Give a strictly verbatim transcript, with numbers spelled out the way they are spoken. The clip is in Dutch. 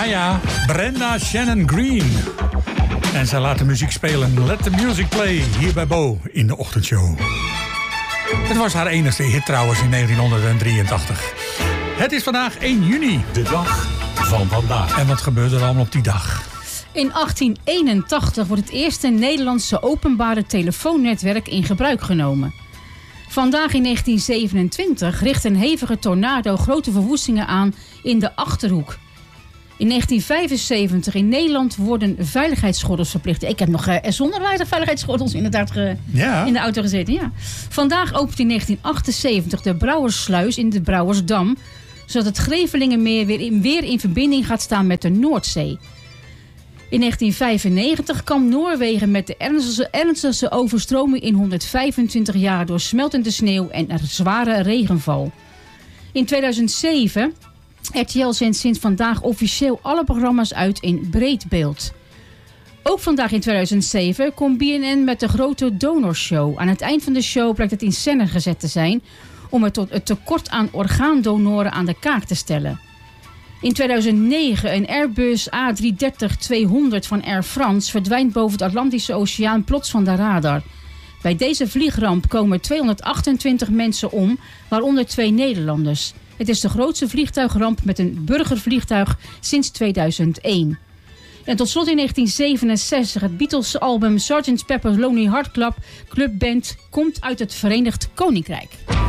Ja, ja, Brenda Shannon Green. En zij laat de muziek spelen. Let the music play hier bij Bo in de ochtendshow. Het was haar enigste hit trouwens in negentien drieëntachtig. Het is vandaag één juni. De dag van vandaag. En wat gebeurde er allemaal op die dag? In achttien eenentachtig wordt het eerste Nederlandse openbare telefoonnetwerk in gebruik genomen. Vandaag in negentien zevenentwintig richt een hevige tornado grote verwoestingen aan in de Achterhoek. In negentien vijfenzeventig in Nederland worden veiligheidsgordels verplicht. Ik heb nog uh, zonder veiligheidsgordels inderdaad ge, ja. in de auto gezeten. Ja. Vandaag opent in negentien achtenzeventig de Brouwerssluis in de Brouwersdam, zodat het Grevelingenmeer weer in, weer in verbinding gaat staan met de Noordzee. In negentien vijfennegentig kwam Noorwegen met de ernstigste, ernstigste overstroming in honderdvijfentwintig jaar door smeltende sneeuw en een zware regenval. In tweeduizend zeven R T L zendt sinds vandaag officieel alle programma's uit in breedbeeld. Ook vandaag in tweeduizend zeven komt B N N met de grote donorshow. Aan het eind van de show blijkt het in scène gezet te zijn om het tot het tekort aan orgaandonoren aan de kaak te stellen. In tweeduizend negen een Airbus A drie dertig tweehonderd van Air France verdwijnt boven het Atlantische Oceaan plots van de radar. Bij deze vliegramp komen tweehonderdachtentwintig mensen om, waaronder twee Nederlanders. Het is de grootste vliegtuigramp met een burgervliegtuig sinds tweeduizend één. En tot slot in negentien zevenenzestig het Beatles-album sergeant Pepper's Lonely Hearts Club Club Band komt uit het Verenigd Koninkrijk.